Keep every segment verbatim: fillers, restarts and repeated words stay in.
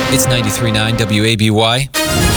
It's ninety-three point nine W A B Y.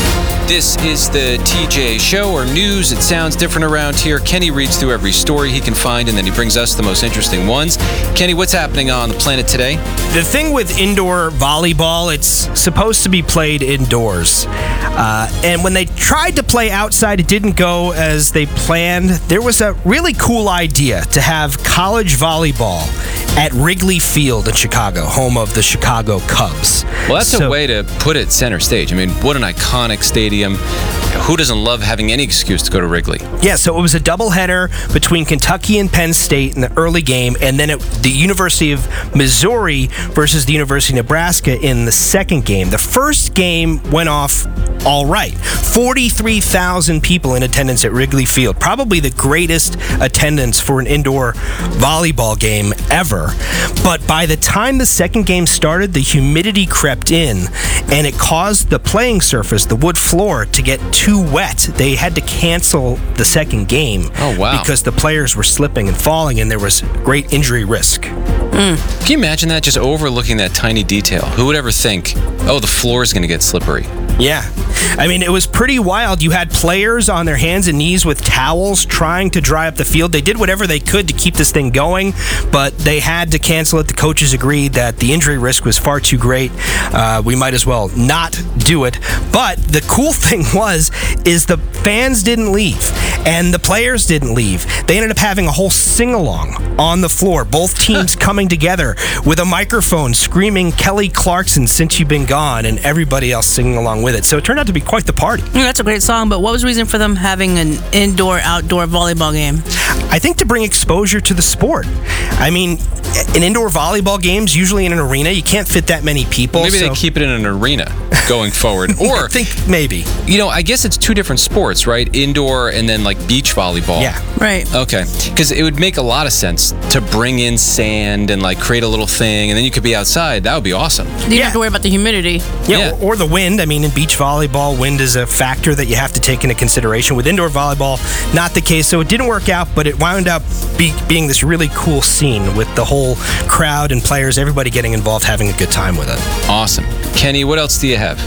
This is the T J Show, or news. It sounds different around here. Kenny reads through every story he can find, and then he brings us the most interesting ones. Kenny, what's happening on the planet today? The thing with indoor volleyball, it's supposed to be played indoors. Uh, and when they tried to play outside, it didn't go as they planned. There was a really cool idea to have college volleyball at Wrigley Field in Chicago, home of the Chicago Cubs. Well, that's so, a way to put it center stage. I mean, what an iconic stadium. Who doesn't love having any excuse to go to Wrigley? Yeah, so it was a doubleheader between Kentucky and Penn State in the early game, and then it, the University of Missouri versus the University of Nebraska in the second game. The first game went off all right. forty-three thousand people in attendance at Wrigley Field. Probably the greatest attendance for an indoor volleyball game ever. But by the time the second game started, the humidity crept in, and it caused the playing surface, the wood floor, to get too wet. They had to cancel the second game. Oh, wow. Because the players were slipping and falling, and there was great injury risk. Mm. Can you imagine that? Just overlooking that tiny detail. Who would ever think, oh, the floor is going to get slippery? Yeah. I mean, it was pretty wild. You had players on their hands and knees with towels trying to dry up the field. They did whatever they could to keep this thing going, but they had to cancel it. The coaches agreed that the injury risk was far too great. Uh, we might as well not do it. But the cool thing was, is the fans didn't leave, and the players didn't leave. They ended up having a whole sing-along on the floor, both teams coming together with a microphone screaming Kelly Clarkson, Since You've Been Gone, and everybody else singing along with it. So it turned out to be quite the party. Yeah, that's a great song, but what was the reason for them having an indoor-outdoor volleyball game? I think to bring exposure to the sport. I mean, in indoor volleyball games, usually in an arena, you can't fit that many people. Maybe so. they keep it in an arena going forward. Or I think maybe. You know, I guess it's two different sports, right? Indoor and then like beach volleyball. Yeah. Right. Okay. Because it would make a lot of sense to bring in sand and like create a little thing, and then you could be outside. That would be awesome. You don't Yeah. have to worry about the humidity. Yeah, Yeah. Or, or the wind. I mean, in beach volleyball, wind is a factor that you have to take into consideration. With indoor volleyball, not the case. So it didn't work out, but it wound up be, being this really cool scene with the whole crowd and players, everybody getting involved, having a good time with it. Awesome. Kenny, what else do you have?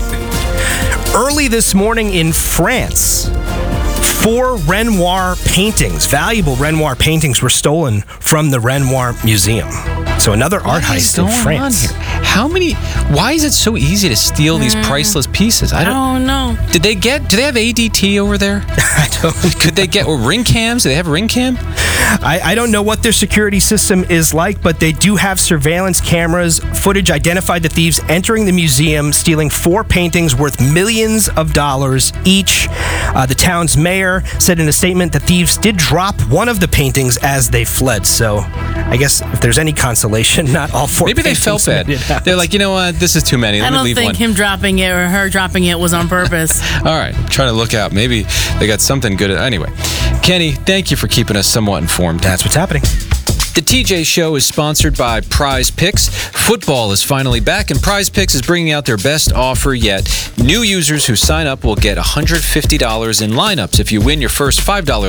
Early this morning in France, four Renoir paintings, valuable Renoir paintings, were stolen from the Renoir Museum. So another art What is heist in going France. on here? How many? Why is it so easy to steal these priceless pieces? I I don't. don't know. Did they get? Do they have A D T over there? I don't. Could they get or ring cams? Do they have ring cam? I, I don't know what their security system is like, but they do have surveillance cameras. Footage identified the thieves entering the museum, stealing four paintings worth millions of dollars each. Uh, the town's mayor said in a statement the thieves did drop one of the paintings as they fled. So I guess if there's any consolation, not all four Maybe they paintings felt bad. made it out. They're like, you know what? This is too many. Let I me don't leave think one. him dropping it or her dropping it was on purpose. All right, trying to look out. Maybe they got something good. Anyway, Kenny, thank you for keeping us somewhat informed. That's what's happening. The T J Show is sponsored by Prize Picks. Football is finally back, and Prize Picks is bringing out their best offer yet. New users who sign up will get one hundred fifty dollars in lineups if you win your first five dollars